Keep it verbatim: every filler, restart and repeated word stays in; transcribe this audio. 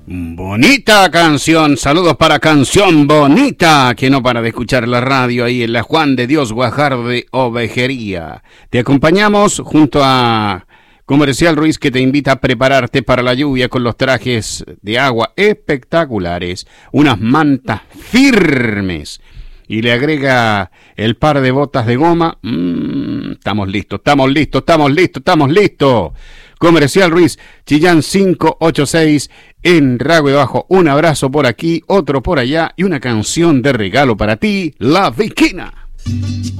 Bonita canción, saludos para Canción Bonita, que no para de escuchar la radio ahí en la Juan de Dios Guajardo Ovejería. Te acompañamos junto a Comercial Ruiz, que te invita a prepararte para la lluvia con los trajes de agua espectaculares, unas mantas firmes, y le agrega el par de botas de goma. Mmm, estamos listos, estamos listos, estamos listos, estamos listos. Comercial Ruiz, Chillán cinco ocho seis, en Rago de Bajo. Un abrazo por aquí, otro por allá y una canción de regalo para ti, La Viquina.